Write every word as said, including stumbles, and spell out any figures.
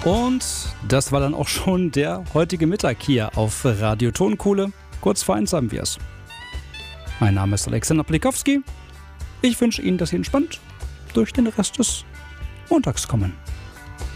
Und das war dann auch schon der heutige Mittag hier auf Radio Tonkuhle. Kurz vor eins haben wir es. Mein Name ist Alexander Plikowski. Ich wünsche Ihnen, dass Sie entspannt durch den Rest des Montags kommen.